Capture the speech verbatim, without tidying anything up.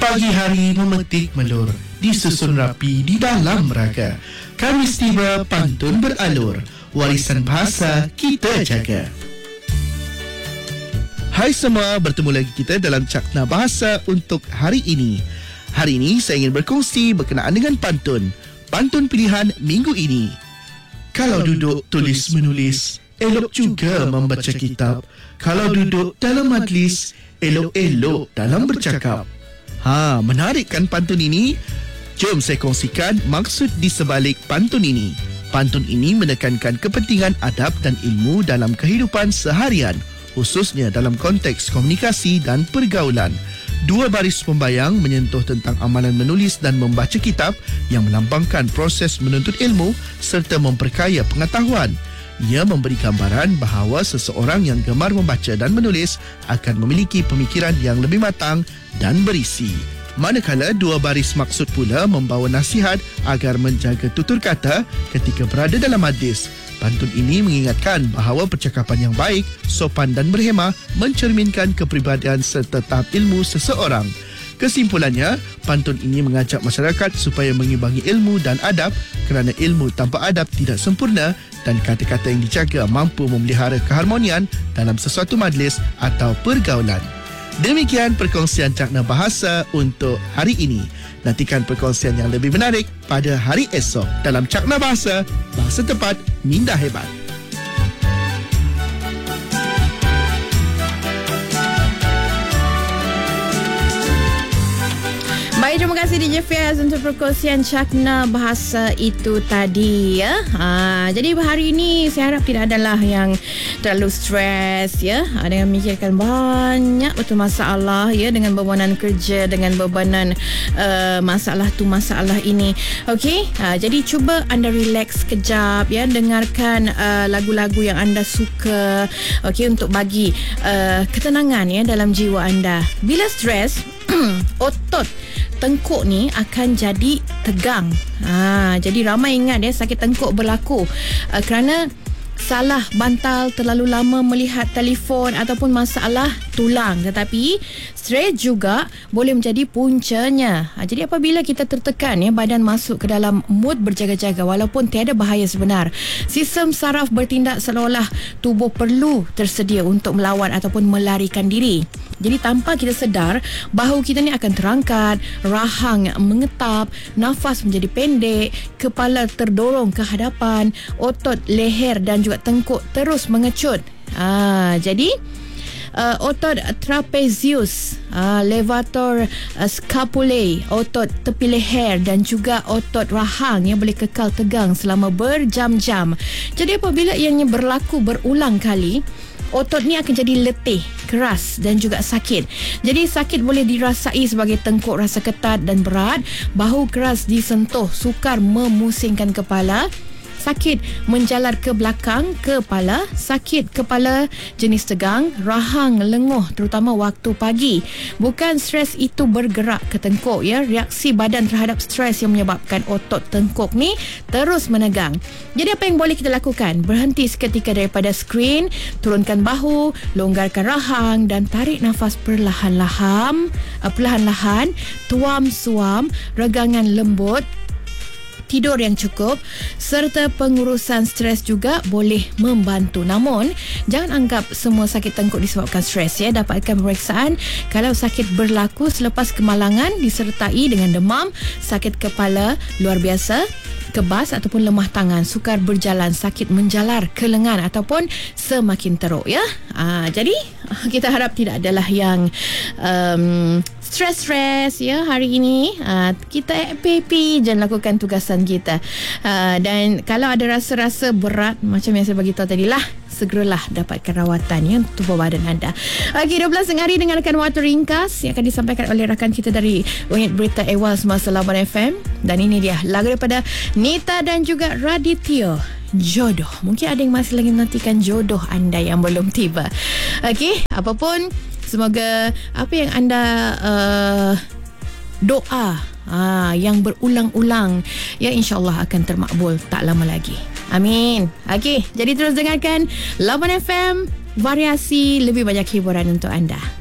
Pagi hari memetik melur, disusun rapi di dalam raga. Kamis tiba, pantun beralur, warisan bahasa kita jaga. Hai semua, bertemu lagi kita dalam Cakna Bahasa untuk hari ini. Hari ini saya ingin berkongsi berkenaan dengan pantun. Pantun pilihan minggu ini. Kalau duduk tulis menulis, elok juga membaca kitab. Kalau duduk dalam majlis, elok-elok dalam bercakap. Ha, menarik kan pantun ini? Jom saya kongsikan maksud di sebalik pantun ini. Pantun ini menekankan kepentingan adab dan ilmu dalam kehidupan seharian, khususnya dalam konteks komunikasi dan pergaulan. Dua baris pembayang menyentuh tentang amalan menulis dan membaca kitab yang melambangkan proses menuntut ilmu serta memperkaya pengetahuan. Ia memberi gambaran bahawa seseorang yang gemar membaca dan menulis akan memiliki pemikiran yang lebih matang dan berisi. Manakala dua baris maksud pula membawa nasihat agar menjaga tutur kata ketika berada dalam majlis. Pantun ini mengingatkan bahawa percakapan yang baik, sopan dan berhemah mencerminkan kepribadian serta tahap ilmu seseorang. Kesimpulannya, pantun ini mengajak masyarakat supaya mengimbangi ilmu dan adab kerana ilmu tanpa adab tidak sempurna dan kata-kata yang dijaga mampu memelihara keharmonian dalam sesuatu majlis atau pergaulan. Demikian perkongsian Cakna Bahasa untuk hari ini. Nantikan perkongsian yang lebih menarik pada hari esok dalam Cakna Bahasa, Bahasa Tepat, Minda Hebat. Baik, terima kasih D J Fiaz untuk perkongsian Cakna Bahasa itu tadi ya. Ha, jadi hari ini saya harap tidak adalah yang terlalu stres ya, ha, dengan memikirkan banyak betul masalah ya, dengan bebanan kerja, dengan bebanan uh, masalah tu masalah ini. Okey, ha, jadi cuba anda relax kejap ya, dengarkan uh, lagu-lagu yang anda suka, okey, untuk bagi uh, ketenangan ya dalam jiwa anda. Bila stres, otot tengkuk ni akan jadi tegang. Ha, jadi ramai ingat ya, sakit tengkuk berlaku uh, kerana salah bantal, terlalu lama melihat telefon ataupun masalah tulang. Tetapi stres juga boleh menjadi puncanya. Ha, jadi apabila kita tertekan ya, badan masuk ke dalam mood berjaga-jaga walaupun tiada bahaya sebenar. Sistem saraf bertindak seolah-olah tubuh perlu tersedia untuk melawan ataupun melarikan diri. Jadi tanpa kita sedar, bahu kita ni akan terangkat, rahang mengetap, nafas menjadi pendek, kepala terdorong ke hadapan, otot leher dan juga tengkuk terus mengecut. Ah, jadi uh, otot trapezius, uh, levator uh, scapulae, otot tepi leher dan juga otot rahang yang boleh kekal tegang selama berjam-jam. Jadi apabila ianya berlaku berulang kali, otot ni akan jadi letih, keras dan juga sakit. Jadi sakit boleh dirasai sebagai tengkuk rasa ketat dan berat, bahu keras disentuh, sukar memusingkan kepala, sakit menjalar ke belakang kepala, sakit kepala jenis tegang, rahang lenguh terutama waktu pagi. Bukan stres itu bergerak ke tengkuk ya, reaksi badan terhadap stres yang menyebabkan otot tengkuk ni terus menegang. Jadi apa yang boleh kita lakukan? Berhenti seketika daripada skrin, turunkan bahu, longgarkan rahang dan tarik nafas perlahan-lahan, perlahan-lahan, tuam suam, regangan lembut, tidur yang cukup serta pengurusan stres juga boleh membantu. Namun, jangan anggap semua sakit tengkuk disebabkan stres ya. Dapatkan pemeriksaan kalau sakit berlaku selepas kemalangan disertai dengan demam, sakit kepala luar biasa, kebas ataupun lemah tangan, sukar berjalan, sakit menjalar ke lengan ataupun semakin teruk ya. Aa, jadi kita harap tidak adalah yang um, stres-stres ya hari ini. Aa, kita happy-happy je lakukan tugasan kita. Aa, dan kalau ada rasa-rasa berat macam yang saya bagi tahu tadi lah, segeralah dapatkan rawatan ya untuk tubuh badan anda. Okey, dua belas tengah hari dengarkan waktu ringkas yang akan disampaikan oleh rakan kita dari unit berita Awal Semasa Laban F M. Dan ini dia lagu daripada Nita dan juga Raditya, Jodoh. Mungkin ada yang masih lagi menantikan jodoh anda yang belum tiba. Okey, apapun, semoga apa yang anda uh, doa uh, yang berulang-ulang ya, insya-Allah akan termakbul tak lama lagi. Amin. Okey, jadi terus dengarkan Laban F M, variasi lebih banyak hiburan untuk anda.